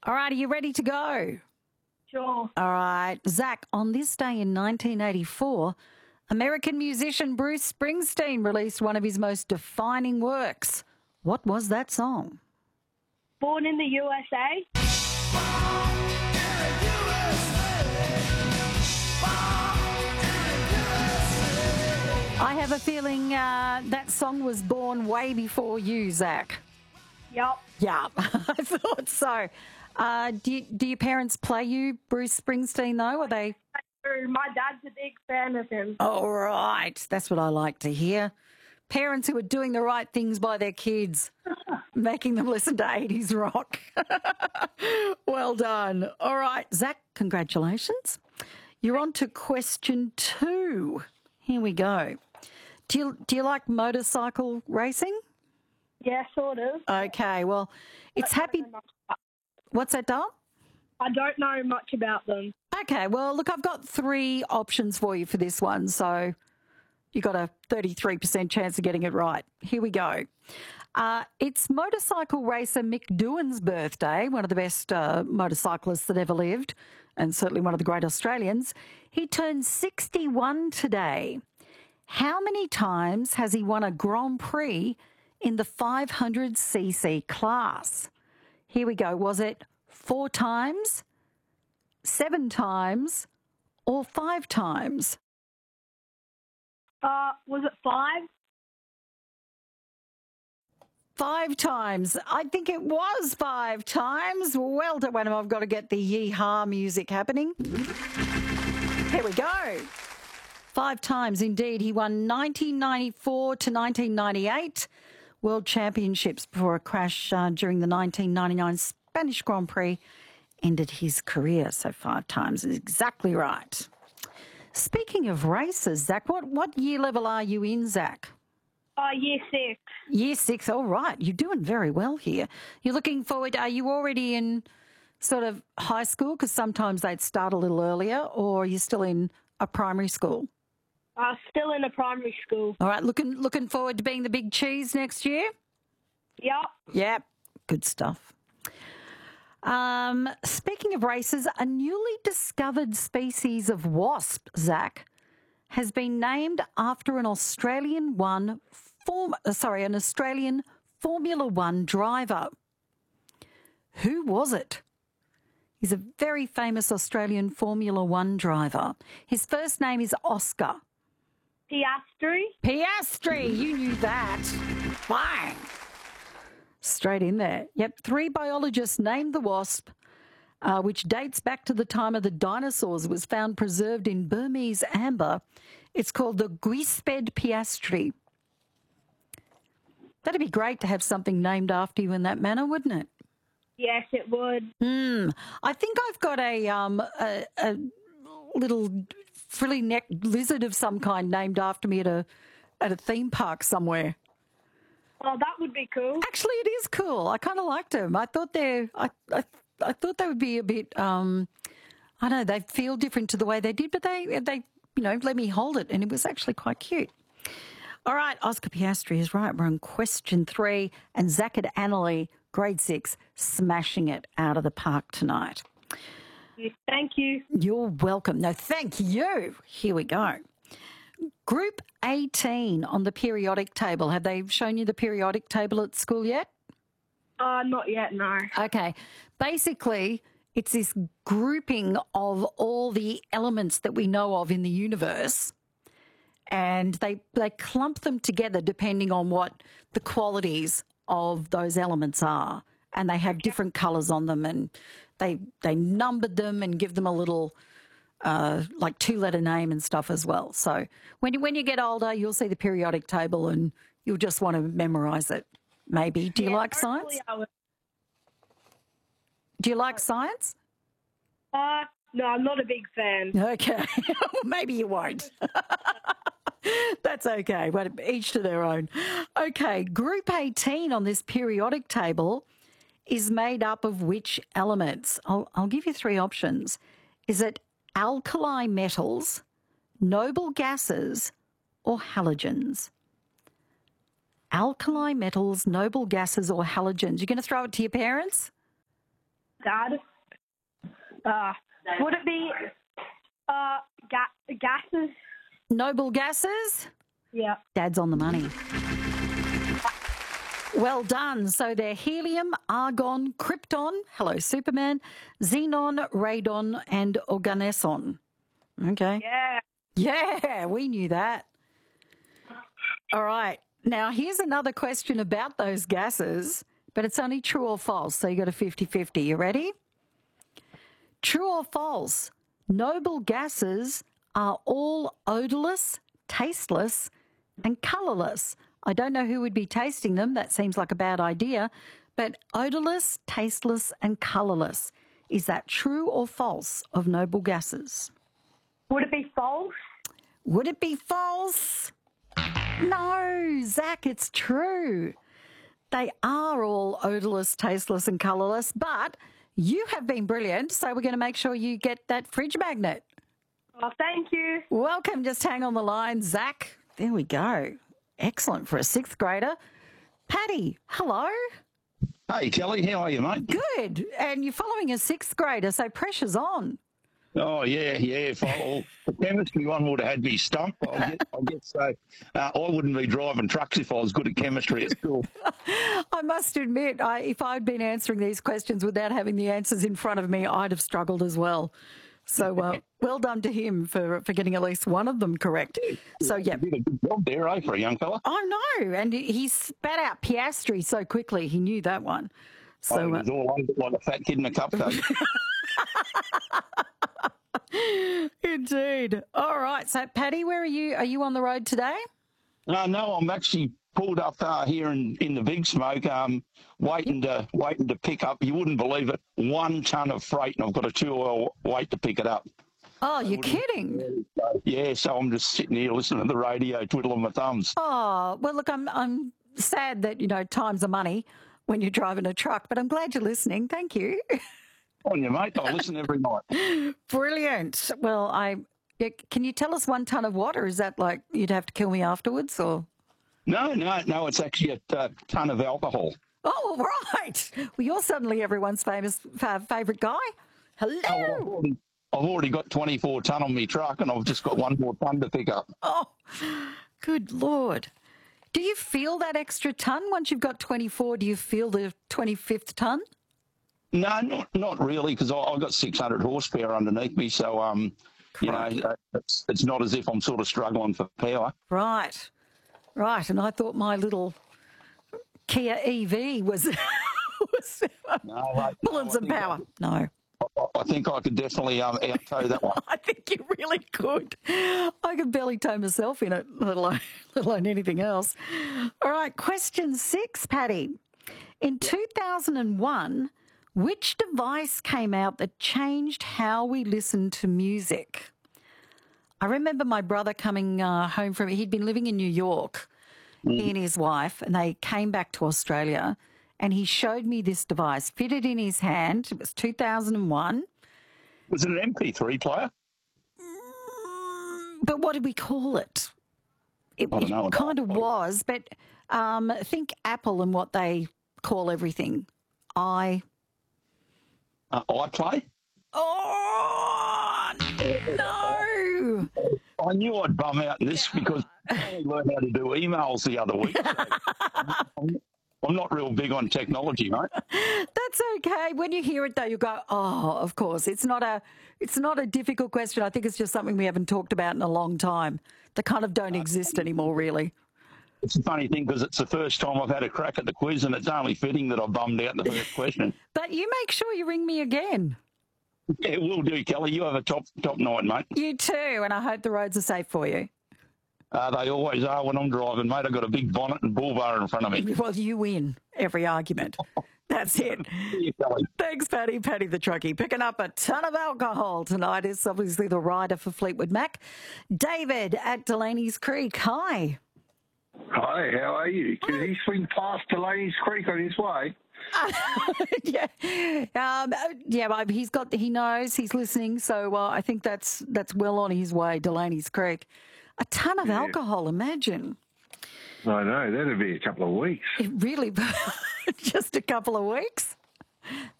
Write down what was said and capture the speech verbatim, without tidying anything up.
All right, are you ready to go? Sure. All right. Zach, on this day in nineteen eighty-four, American musician Bruce Springsteen released one of his most defining works. What was that song? Born in the U S A. I have a feeling uh, that song was born way before you, Zach. Yup. Yeah, I thought so. Uh, do, you, do your parents play you Bruce Springsteen, though? Are they? My dad's a big fan of him. All right. That's what I like to hear. Parents who are doing the right things by their kids, making them listen to eighties rock. Well done. All right, Zach, congratulations. You're on to question two. Here we go. Do you, do you like motorcycle racing? Yeah, sort of. Okay, well, it's happy... What's that, doll? I don't know much about them. Okay, well, look, I've got three options for you for this one, so you got a thirty-three percent chance of getting it right. Here we go. Uh, it's motorcycle racer Mick Doohan's birthday, one of the best uh, motorcyclists that ever lived, and certainly one of the great Australians. He turned sixty-one today. How many times has he won a Grand Prix in the five hundred c c class? Here we go. Was it four times, seven times, or five times? Uh, was it five? Five times. I think it was five times. Well done, when I've got to get the yee-haw music happening. Here we go. Five times indeed. He won nineteen ninety-four to nineteen ninety-eight World Championships before a crash uh, during the nineteen ninety-nine Spanish Grand Prix ended his career. So five times is exactly right. Speaking of races, Zach, what, what year level are you in, Zach? Uh, year six. Year six, all right. You're doing very well here. You're looking forward, are you already in sort of high school? Because sometimes they'd start a little earlier, or are you still in a primary school? Uh, still in a primary school. All right, looking looking forward to being the big cheese next year? Yup. Yep, good stuff. Um, speaking of races, a newly discovered species of wasp, Zach, has been named after an Australian one form, uh, sorry, an Australian Formula One driver. Who was it? He's a very famous Australian Formula One driver. His first name is Oscar. Piastri. Piastri, you knew that. Bang. Straight in there. Yep, three biologists named the wasp, uh, which dates back to the time of the dinosaurs. It was found preserved in Burmese amber. It's called the Guisped piastri. That'd be great to have something named after you in that manner, wouldn't it? Yes, it would. Hmm. I think I've got a um a, a little frilly-necked lizard of some kind named after me at a at a theme park somewhere. Oh, that would be cool. Actually, it is cool. I kind of liked them. I thought they, I, I, I thought they would be a bit. Um, I don't know. They feel different to the way they did, but they, they, you know, let me hold it, and it was actually quite cute. All right, Oscar Piastri is right. We're on question three, and Zach and Annalie, grade six, smashing it out of the park tonight. Thank you. You're welcome. No, thank you. Here we go. Group eighteen on the periodic table. Have they shown you the periodic table at school yet? Uh, not yet, no. Okay. Basically, it's this grouping of all the elements that we know of in the universe, and they, they clump them together depending on what the qualities of those elements are. And they have different colours on them, and they they numbered them and give them a little uh, like two-letter name and stuff as well. So when you, when you get older, you'll see the periodic table and you'll just want to memorise it, maybe. Do you Yeah, like science? hopefully I would- Do you like science? Uh, no, I'm not a big fan. Okay. Maybe you won't. That's okay. But each to their own. Okay. Group eighteen on this periodic table is made up of which elements? I'll, I'll give you three options. Is it alkali metals, noble gases, or halogens? Alkali metals, noble gases, or halogens? You're going to throw it to your parents? Dad. Uh, would it be uh ga- gases? Noble gases? Yeah. Dad's on the money. Well done. So they're helium, argon, krypton, hello Superman, xenon, radon, and organeson. Okay. Yeah. Yeah, we knew that. All right. Now, here's another question about those gases, but it's only true or false. So you got a fifty-fifty. You ready? True or false? Noble gases are all odorless, tasteless, and colourless. I don't know who would be tasting them. That seems like a bad idea. But odorless, tasteless, and colourless. Is that true or false of noble gases? Would it be false? Would it be false? No, Zach, it's true. They are all odorless, tasteless, and colourless, but you have been brilliant, so we're going to make sure you get that fridge magnet. Oh, thank you. Welcome. Just hang on the line, Zach. There we go. Excellent for a sixth grader. Paddy, hello. Hey, Kelly, how are you, mate? Good. And you're following a sixth grader, so pressure's on. Oh, yeah, yeah. If I, well, the chemistry one would have had me stumped. I guess, I guess so. Uh, I wouldn't be driving trucks if I was good at chemistry at school. I must admit, I, if I'd been answering these questions without having the answers in front of me, I'd have struggled as well. So uh, well done to him for, for getting at least one of them correct. So, yeah. You did a good job there, eh, for a young fella? I know. And he spat out Piastri so quickly, he knew that one. So Oh, he was uh, all over it like a fat kid in a cupcake. indeed. All right. So, Paddy, where are you? Are you on the road today? No, no, I'm actually pulled up uh, here in, in the Big Smoke, um, waiting to waiting to pick up. You wouldn't believe it, one ton of freight, and I've got a two-hour wait to pick it up. Oh, you're kidding. Yeah, so I'm just sitting here listening to the radio, twiddling my thumbs. Oh, well, look, I'm I'm sad that, you know, time's are money when you're driving a truck, but I'm glad you're listening. Thank you. On you, mate. I listen every night. Brilliant. Well, I yeah, can you tell us one ton of what, or is that like you'd have to kill me afterwards, or? No, no, no. It's actually a uh, ton of alcohol. Oh, right. Well, you're suddenly everyone's famous fa- favourite guy. Hello. Oh, well, I've, already, I've already got twenty-four ton on my truck, and I've just got one more ton to pick up. Oh, good Lord. Do you feel that extra ton once you've got twenty-four? Do you feel the twenty-fifth ton? No, not not really, because I've got six hundred horsepower underneath me, so um, you know, Crikey. uh, it's it's not as if I'm sort of struggling for power. Right. Right. And I thought my little Kia E V was, was No, mate, pulling no, I some think power. No. I, I think I could definitely um out-tow that one. I think you really could. I could barely tow myself in it, let alone, let alone anything else. All right, question six, Paddy. In two thousand one, which device came out that changed how we listen to music? I remember my brother coming uh, home from, he'd been living in New York, he and his wife, and they came back to Australia, and he showed me this device, fitted in his hand. It was two thousand one. Was it an M P three player? But what did we call it? It, I don't it know. kind of was, but um, think Apple and what they call everything. I. Uh, iPlay? Oh, no. I knew I'd bum out in this because I only learned how to do emails the other week. So I'm, I'm not real big on technology, mate. That's okay. When you hear it, though, you go, "Oh, of course." It's not a, it's not a difficult question. I think it's just something we haven't talked about in a long time. They kind of don't exist anymore, really. It's a funny thing because it's the first time I've had a crack at the quiz, and it's only fitting that I bummed out in the first question. But you make sure you ring me again. Yeah, will do, Kelly. You have a top top night, mate. You too, and I hope the roads are safe for you. Uh, they always are when I'm driving, mate. I've got a big bonnet and bull bar in front of me. Well, you win every argument. That's it. See you, Kelly. Thanks, Paddy. Paddy the truckie. Picking up a ton of alcohol tonight is obviously the rider for Fleetwood Mac. David at Delaney's Creek. Hi. Hi, how are you? Did he swing past Delaney's Creek on his way? yeah, um, yeah. But he's got. He knows. He's listening. So uh, I think that's that's well on his way. Delaney's Creek. A ton of Yeah. alcohol. Imagine. I know, that'd be a couple of weeks. It really. Just a couple of weeks.